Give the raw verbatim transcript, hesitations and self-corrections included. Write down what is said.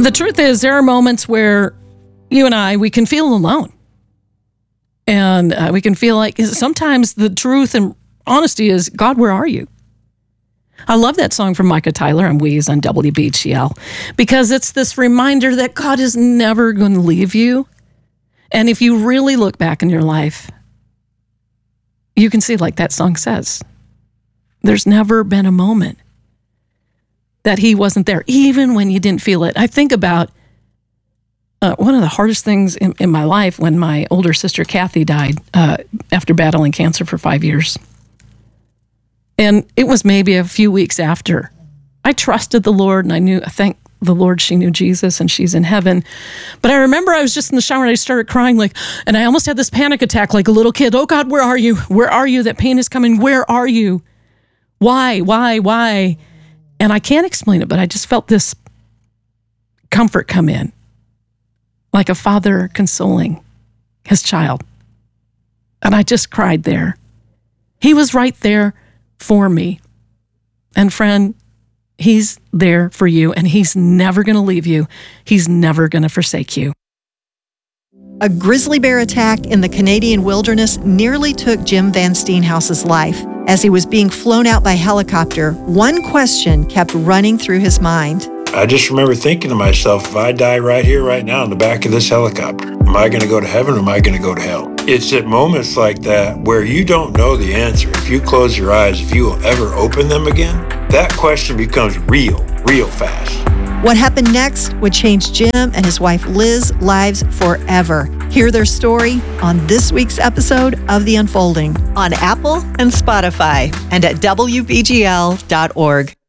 the truth is, there are moments where you and I, we can feel alone. And uh, we can feel like sometimes the truth and honesty is, God, where are you? I love that song from Micah Tyler on Weeze on W B G L because it's this reminder that God is never going to leave you. And if you really look back in your life, you can see, like that song says, there's never been a moment that he wasn't there, even when you didn't feel it. I think about uh, one of the hardest things in, in my life when my older sister Kathy died uh, after battling cancer for five years. And it was maybe a few weeks after. I trusted the Lord, and I knew, I thank the Lord she knew Jesus and she's in heaven. But I remember I was just in the shower and I started crying, like, and I almost had this panic attack like a little kid. Oh God, where are you? Where are you? That pain is coming. Where are you? Why, why, why? And I can't explain it, but I just felt this comfort come in, like a father consoling his child. And I just cried there. He was right there for me. And friend, he's there for you, and he's never going to leave you. He's never going to forsake you. A grizzly bear attack in the Canadian wilderness nearly took Jim Van Steenhouse's life. As he was being flown out by helicopter, one question kept running through his mind. I just remember thinking to myself, if I die right here, right now, in the back of this helicopter, am I going to go to heaven or am I going to go to hell? It's at moments like that where you don't know the answer. If you close your eyes, if you will ever open them again, that question becomes real, real fast. What happened next would change Jim and his wife Liz's lives forever. Hear their story on this week's episode of The Unfolding on Apple and Spotify and at W B G L dot org.